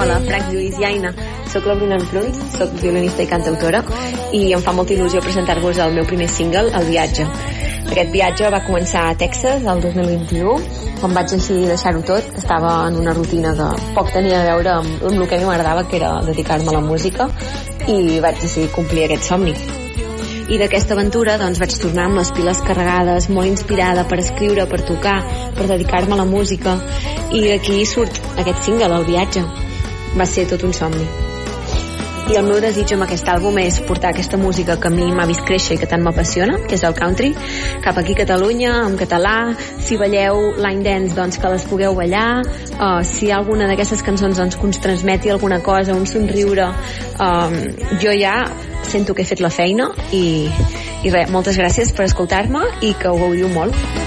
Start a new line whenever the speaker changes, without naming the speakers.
Hola, Frank Lluís Llaina. Soc la Bruna Pruns, soc violinista i cantautora i em fa molta il·lusió presentar-vos el meu primer single, El viatge. Aquest viatge va començar a Texas el 2021, quan vaig decidir deixar-ho tot, que estava en una rutina que poc tenia a veure amb el que a mi m'agradava, que era dedicar-me a la música, i vaig decidir complir aquest somni. I d'aquesta aventura doncs vaig tornar amb les piles carregades, molt inspirada per escriure, per tocar, per dedicar-me a la música, i d'aquí surt aquest single, El viatge. Va ser tot un somni. I el meu desig amb aquest àlbum és portar aquesta música que a mi m'ha vist créixer i que tant m'apassiona, que és el country, cap aquí a Catalunya, en català. Si balleu line dance, doncs que les pugueu ballar. Si alguna d'aquestes cançons doncs, que ens transmeti alguna cosa, un somriure, jo ja sento que he fet la feina i res, moltes gràcies per escoltar-me i que ho gaudiu molt.